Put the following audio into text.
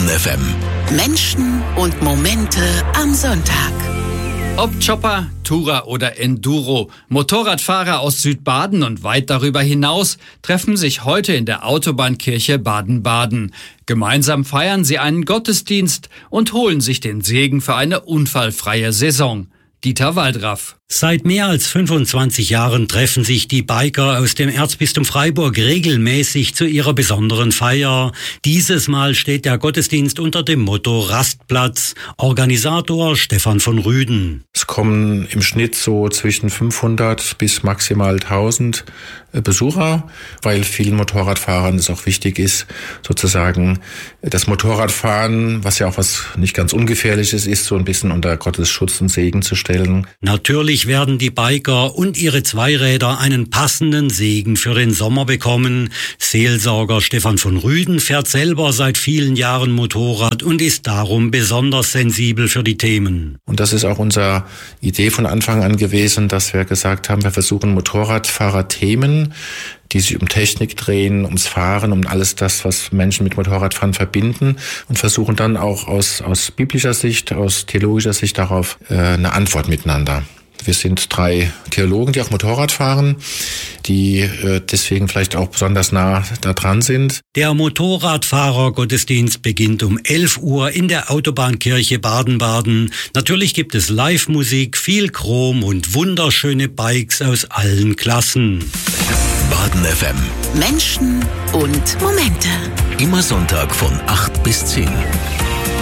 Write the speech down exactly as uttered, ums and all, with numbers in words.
F M. Menschen und Momente am Sonntag. Ob Chopper, Tourer oder Enduro, Motorradfahrer aus Südbaden und weit darüber hinaus treffen sich heute in der Autobahnkirche Baden-Baden. Gemeinsam feiern sie einen Gottesdienst und holen sich den Segen für eine unfallfreie Saison. Dieter Waldraff. Seit mehr als fünfundzwanzig Jahren treffen sich die Biker aus dem Erzbistum Freiburg regelmäßig zu ihrer besonderen Feier. Dieses Mal steht der Gottesdienst unter dem Motto Rastplatz. Organisator Stefan von Rüden. Es kommen im Schnitt so zwischen fünfhundert bis maximal tausend Besucher, weil vielen Motorradfahrern es auch wichtig ist, sozusagen das Motorradfahren, was ja auch was nicht ganz Ungefährliches ist, so ein bisschen unter Gottes Schutz und Segen zu stellen. Natürlich werden die Biker und ihre Zweiräder einen passenden Segen für den Sommer bekommen. Seelsorger Stefan von Rüden fährt selber seit vielen Jahren Motorrad und ist darum besonders sensibel für die Themen. Und das ist auch unsere Idee von Anfang an gewesen, dass wir gesagt haben, wir versuchen Motorradfahrer-Themen, die sich um Technik drehen, ums Fahren, um alles das, was Menschen mit Motorradfahren verbinden, und versuchen dann auch aus, aus biblischer Sicht, aus theologischer Sicht darauf äh, eine Antwort miteinander. Wir sind drei Theologen, die auch Motorrad fahren, die äh, deswegen vielleicht auch besonders nah da dran sind. Der Motorradfahrer-Gottesdienst beginnt um elf Uhr in der Autobahnkirche Baden-Baden. Natürlich gibt es Live-Musik, viel Chrom und wunderschöne Bikes aus allen Klassen. Baden F M. Menschen und Momente. Immer Sonntag von acht bis zehn.